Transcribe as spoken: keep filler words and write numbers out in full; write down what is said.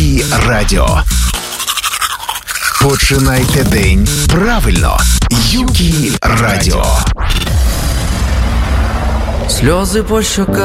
Юкі Радіо. Починайте день правильно. Юкі Радіо. Сльози по щокам.